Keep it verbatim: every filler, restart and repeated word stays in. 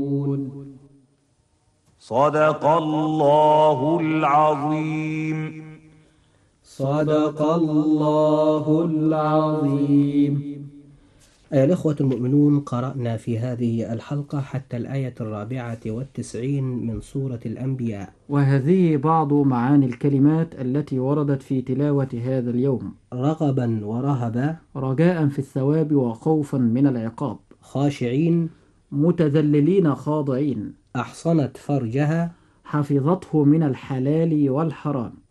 صدق الله العظيم. صدق الله العظيم. أيها الإخوة المؤمنون، قرأنا في هذه الحلقة حتى الآية الرابعة والتسعين من سورة الأنبياء، وهذه بعض معاني الكلمات التي وردت في تلاوة هذا اليوم: رغبا ورهبا، رجاء في الثواب وخوفا من العقاب، خاشعين، متذللين خاضعين، أحصنت فرجها، حفظته من الحلال والحرام،